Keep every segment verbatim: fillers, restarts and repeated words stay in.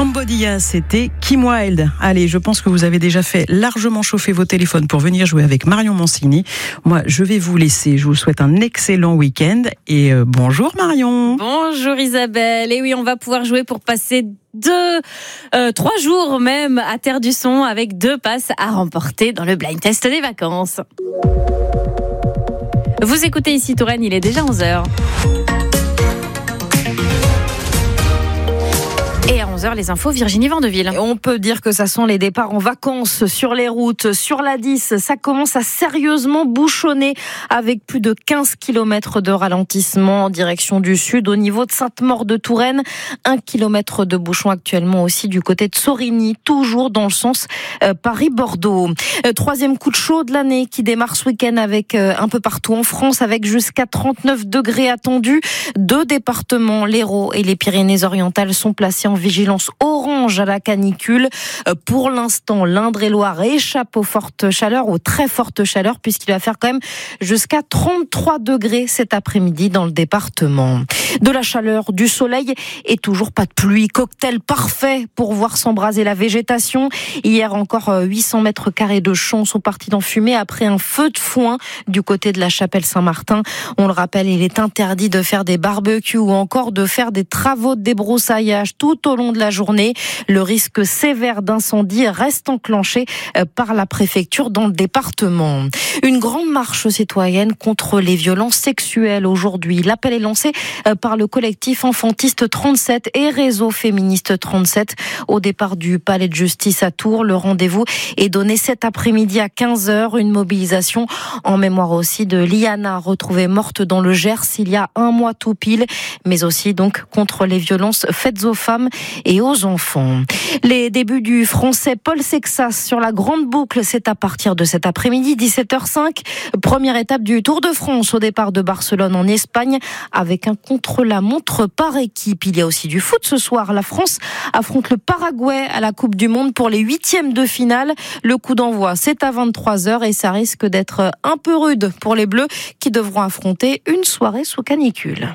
Cambodia, c'était Kim Wilde. Allez, je pense que vous avez déjà fait largement chauffer vos téléphones pour venir jouer avec Marion Mancini. Moi, je vais vous laisser. Je vous souhaite un excellent week-end. Et euh, bonjour Marion. Bonjour Isabelle. Et oui, on va pouvoir jouer pour passer deux, euh, trois jours même à Terre du Son avec deux passes à remporter dans le blind test des vacances. Vous écoutez ici Touraine, il est déjà onze heures. Et à onze heures, les infos, Virginie Vandeville. On peut dire que ça sent les départs en vacances sur les routes. Sur l'A dix, ça commence à sérieusement bouchonner avec plus de quinze kilomètres de ralentissement en direction du sud. Au niveau de Sainte-Maure-de-Touraine, un kilomètre de bouchon actuellement aussi du côté de Sorigny, toujours dans le sens euh, Paris-Bordeaux. Euh, troisième coup de chaud de l'année qui démarre ce week-end avec euh, un peu partout en France, avec jusqu'à trente-neuf degrés attendus. Deux départements, l'Hérault et les Pyrénées-Orientales, sont placés en vigilance orange à la canicule. Pour l'instant, l'Indre-et-Loire échappe aux fortes chaleurs, aux très fortes chaleurs, puisqu'il va faire quand même jusqu'à trente-trois degrés cet après-midi dans le département. De la chaleur, du soleil et toujours pas de pluie. Cocktail parfait pour voir s'embraser la végétation. Hier encore, huit cents mètres carrés de champs sont partis dans fumée après un feu de foin du côté de la chapelle Saint-Martin. On le rappelle, il est interdit de faire des barbecues ou encore de faire des travaux de débroussaillage tout au long de la journée. Le risque sévère d'incendie reste enclenché par la préfecture dans le département. Une grande marche citoyenne contre les violences sexuelles aujourd'hui. L'appel est lancé par le collectif Enfantiste trente-sept et Réseau Féministe trente-sept au départ du Palais de Justice à Tours. Le rendez-vous est donné cet après-midi à quinze heures. Une mobilisation en mémoire aussi de Liana, retrouvée morte dans le Gers il y a un mois tout pile, mais aussi donc contre les violences faites aux femmes et aux enfants. Les débuts du français Paul Sexas sur la grande boucle, c'est à partir de cet après-midi, dix-sept heures cinq. Première étape du Tour de France au départ de Barcelone en Espagne avec un contre-la-montre par équipe. Il y a aussi du foot ce soir. La France affronte le Paraguay à la Coupe du Monde pour les huitièmes de finale. Le coup d'envoi, c'est à vingt-trois heures et ça risque d'être un peu rude pour les Bleus qui devront affronter une soirée sous canicule.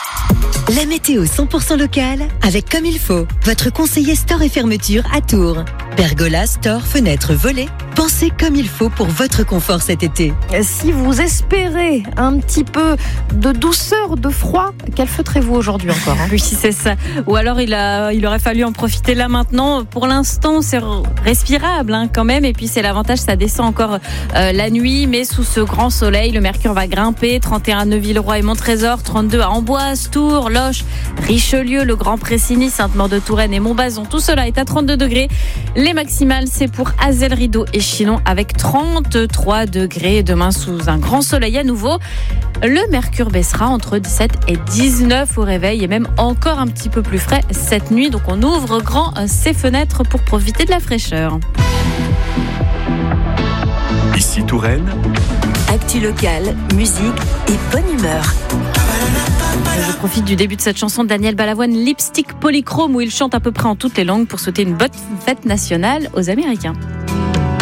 La météo cent pour cent locale avec Comme il faut, votre conseiller store et fermeture à Tours. Pergola, store, fenêtres, volets. Pensez comme il faut pour votre confort cet été. Si vous espérez un petit peu de douceur, de froid, calfeutrez-vous aujourd'hui encore hein. Oui, c'est ça. Ou alors il, a, il aurait fallu en profiter là maintenant. Pour l'instant, c'est respirable hein, quand même. Et puis c'est l'avantage, ça descend encore euh, la nuit. Mais sous ce grand soleil, le mercure va grimper. trente et un à Neuville-Roi et Montrésor, trente-deux à Amboise, Tours, Loches, Richelieu, le Grand Pressigny, Sainte-Maure-de-Touraine et Montbazon. Tout cela est à trente-deux degrés. Les maximales, c'est pour Azelle, Rideau et Chillon avec trente-trois degrés. Demain, sous un grand soleil à nouveau. Le mercure baissera entre dix-sept et dix-neuf au réveil et même encore un petit peu plus frais cette nuit. Donc on ouvre grand ses fenêtres pour profiter de la fraîcheur. Ici Touraine. Actu locale, musique et bonne humeur. Je profite du début de cette chanson de Daniel Balavoine, Lipstick Polychrome, où il chante à peu près en toutes les langues pour souhaiter une bonne fête nationale aux Américains.